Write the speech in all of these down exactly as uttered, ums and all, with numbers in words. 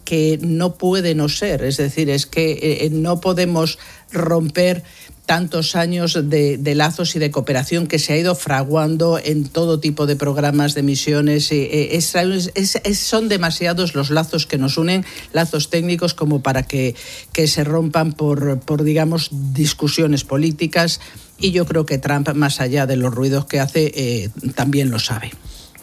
que no puede no ser. Es decir, es que eh, no podemos romper tantos años de, de lazos y de cooperación que se ha ido fraguando en todo tipo de programas de misiones. Eh, es, es, es, son demasiados los lazos que nos unen, lazos técnicos, como para que, que se rompan por, por, digamos, discusiones políticas. Y yo creo que Trump, más allá de los ruidos que hace, eh, también lo sabe.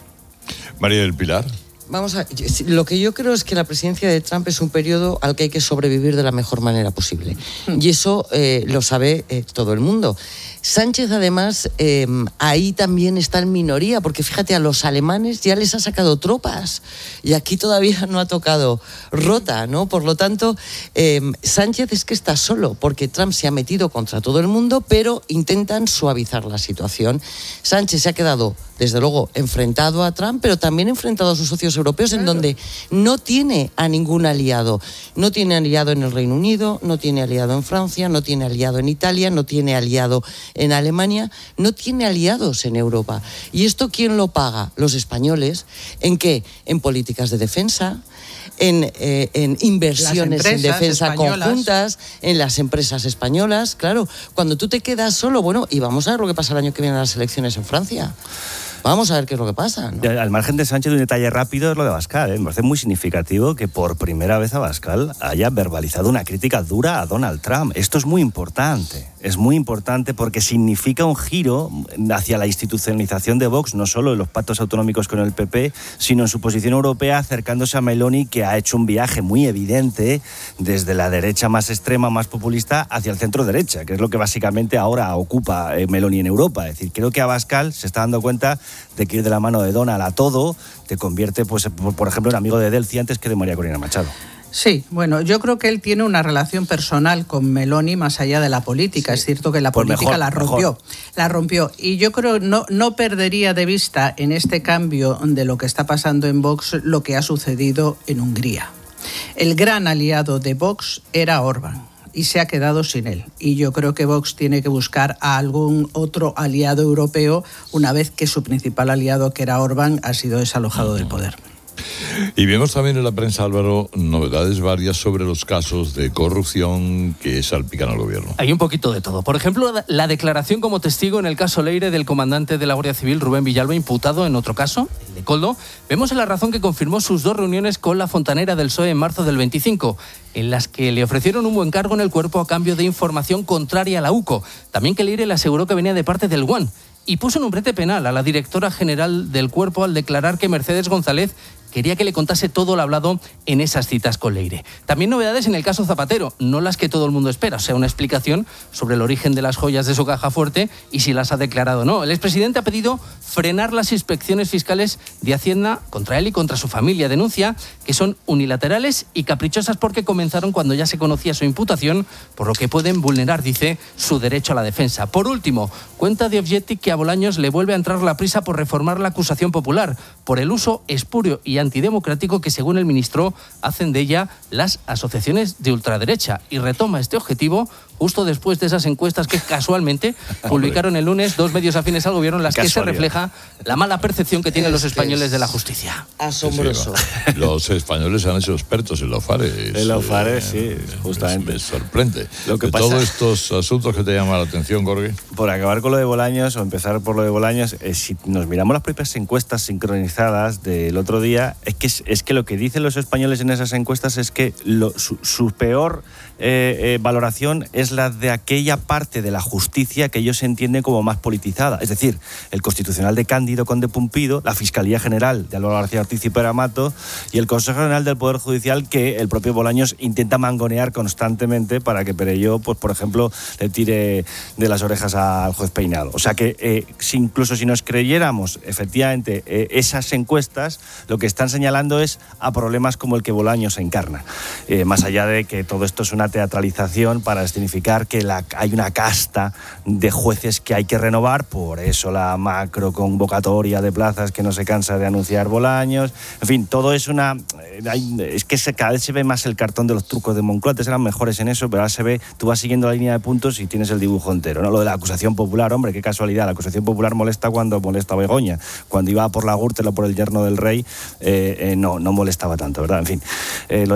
María del Pilar. Vamos a, lo que yo creo es que la presidencia de Trump es un periodo al que hay que sobrevivir de la mejor manera posible. Y eso eh, lo sabe eh, todo el mundo. Sánchez, además, eh, ahí también está en minoría, porque fíjate, a los alemanes ya les ha sacado tropas y aquí todavía no ha tocado Rota, ¿no? Por lo tanto, eh, Sánchez es que está solo, porque Trump se ha metido contra todo el mundo, pero intentan suavizar la situación. Sánchez se ha quedado, desde luego, enfrentado a Trump, pero también enfrentado a sus socios europeos, en donde no tiene a ningún aliado. No tiene aliado en el Reino Unido, no tiene aliado en Francia, no tiene aliado en Italia, no tiene aliado en Alemania, no tiene aliados en Europa. ¿Y esto quién lo paga? Los españoles. ¿En qué? En políticas de defensa, en, eh, en inversiones en defensa españolas. Conjuntas, en las empresas españolas. Claro, cuando tú te quedas solo, bueno, y vamos a ver lo que pasa el año que viene en las elecciones en Francia. Vamos a ver qué es lo que pasa, ¿no? Al margen de Sánchez, un detalle rápido es lo de Abascal, ¿eh? Me parece muy significativo que por primera vez Abascal haya verbalizado una crítica dura a Donald Trump. Esto es muy importante, es muy importante porque significa un giro hacia la institucionalización de Vox, no solo en los pactos autonómicos con el P P, sino en su posición europea, acercándose a Meloni, que ha hecho un viaje muy evidente desde la derecha más extrema, más populista, hacia el centro-derecha, que es lo que básicamente ahora ocupa Meloni en Europa. Es decir, creo que Abascal se está dando cuenta de que ir de la mano de Donald a todo te convierte, pues, por ejemplo, en amigo de Delcy antes que de María Corina Machado. Sí, bueno, yo creo que él tiene una relación personal con Meloni más allá de la política. Sí. Es cierto que la pues política mejor, la rompió, mejor. la rompió. Y yo creo no no perdería de vista en este cambio de lo que está pasando en Vox lo que ha sucedido en Hungría. El gran aliado de Vox era Orbán y se ha quedado sin él. Y yo creo que Vox tiene que buscar a algún otro aliado europeo una vez que su principal aliado, que era Orbán, ha sido desalojado del poder. Y vemos también en la prensa, Álvaro, novedades varias sobre los casos de corrupción que salpican al gobierno. Hay un poquito de todo. Por ejemplo, la declaración como testigo en el caso Leire del comandante de la Guardia Civil, Rubén Villalba, imputado en otro caso, el de Koldo. Vemos en La Razón que confirmó sus dos reuniones con la fontanera del P S O E en marzo del veinticinco, en las que le ofrecieron un buen cargo en el cuerpo a cambio de información contraria a la U C O. También que Leire le aseguró que venía de parte del Guan. Y puso en un brete penal a la directora general del cuerpo al declarar que Mercedes González quería que le contase todo lo hablado en esas citas con Leire. También novedades en el caso Zapatero, no las que todo el mundo espera, o sea, una explicación sobre el origen de las joyas de su caja fuerte y si las ha declarado o no. El expresidente ha pedido frenar las inspecciones fiscales de Hacienda contra él y contra su familia. Denuncia que son unilaterales y caprichosas porque comenzaron cuando ya se conocía su imputación, por lo que pueden vulnerar, dice, su derecho a la defensa. Por último, cuenta de Objective que a Bolaños le vuelve a entrar la prisa por reformar la acusación popular, por el uso espurio y antidemocrático que, según el ministro, hacen de ella las asociaciones de ultraderecha, y retoma este objetivo justo después de esas encuestas que casualmente publicaron el lunes dos medios afines al gobierno, en las que se refleja la mala percepción que tienen los españoles de la justicia. Asombroso. Sí, sí, los españoles se han hecho expertos en los fares. En los fares, sí, justamente. Me sorprende. Lo que de pasa... todos estos asuntos que te llaman la atención, Jorge. Por acabar con lo de Bolaños, o empezar por lo de Bolaños, eh, si nos miramos las propias encuestas sincronizadas del otro día, es que, es que lo que dicen los españoles en esas encuestas es que lo, su, su peor eh, eh, valoración es la de aquella parte de la justicia que ellos entienden como más politizada. Es decir, el Constitucional de Cándido Conde Pumpido, la Fiscalía General de Álvaro García Ortiz y Pere Amato y el Consejo General del Poder Judicial, que el propio Bolaños intenta mangonear constantemente para que Perelló, pues por ejemplo, le tire de las orejas al juez Peinado. O sea que eh, si, incluso si nos creyéramos efectivamente eh, esas encuestas, lo que están señalando es a problemas como el que Bolaños encarna. Eh, más allá de que todo esto es una teatralización para escenificar que la, hay una casta de jueces que hay que renovar, por eso la macro convocatoria de plazas que no se cansa de anunciar Bolaños. En fin, todo es una... Hay, es que se, cada vez se ve más el cartón de los trucos de Moncloa. Antes eran mejores en eso, pero ahora se ve, tú vas siguiendo la línea de puntos y tienes el dibujo entero, ¿no? Lo de la acusación popular, hombre, qué casualidad. La acusación popular molesta cuando molesta a Begoña. Cuando iba por la Gürtel o por el yerno del rey, eh, eh, no, no molestaba tanto, ¿verdad? En fin, eh, lo